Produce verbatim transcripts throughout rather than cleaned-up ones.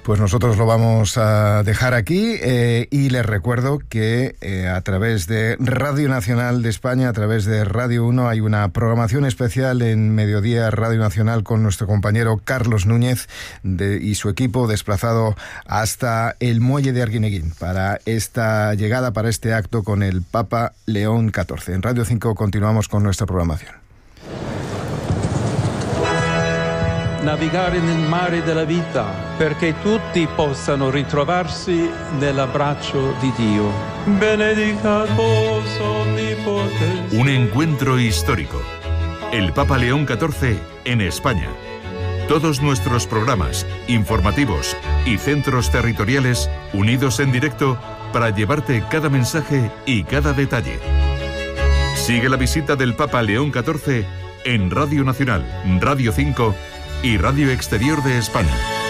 Pues nosotros lo vamos a dejar aquí eh, y les recuerdo que eh, a través de Radio Nacional de España, a través de Radio uno, hay una programación especial en Mediodía Radio Nacional con nuestro compañero Carlos Núñez de, y su equipo desplazado hasta el muelle de Arguineguín para esta llegada, para este acto con el Papa León catorce. En Radio cinco continuamos con nuestra programación. Navigare nel mare della vita perché tutti possano ritrovarsi nell'abbraccio di Dio. Benedicat vos omnipotens. Un encuentro histórico. El Papa León catorce en España. Todos nuestros programas, informativos y centros territoriales unidos en directo para llevarte cada mensaje y cada detalle. Sigue la visita del Papa León catorce en Radio Nacional, Radio cinco y Radio Exterior de España.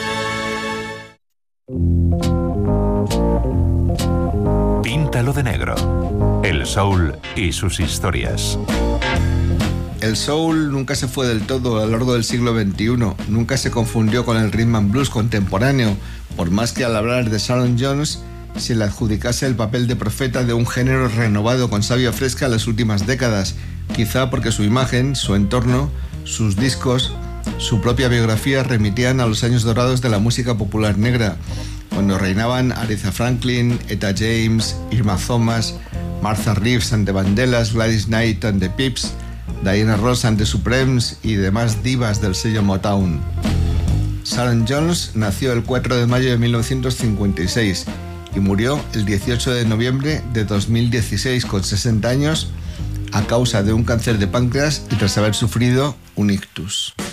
Píntalo de negro. El soul y sus historias. El soul nunca se fue del todo a lo largo del siglo veintiuno, nunca se confundió con el rhythm and blues contemporáneo, por más que al hablar de Sharon Jones se le adjudicase el papel de profeta de un género renovado con savia fresca en las últimas décadas, quizá porque su imagen, su entorno, sus discos, su propia biografía remitían a los años dorados de la música popular negra, cuando reinaban Aretha Franklin, Etta James, Irma Thomas, Martha Reeves and the Vandellas, Gladys Knight and the Pips, Diana Ross and the Supremes y demás divas del sello Motown. Sharon Jones nació el cuatro de mayo de mil novecientos cincuenta y seis y murió el dieciocho de noviembre de dos mil dieciséis con sesenta años a causa de un cáncer de páncreas y tras haber sufrido un ictus.